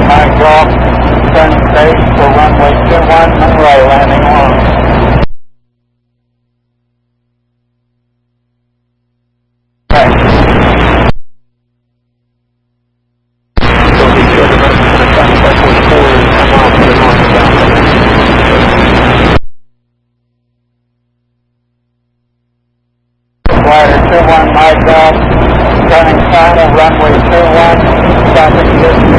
Mike Golf, turning base for runway 21, Monroe, landing on. Glider 21 Mike Golf, turning final runway 21, stopping distance.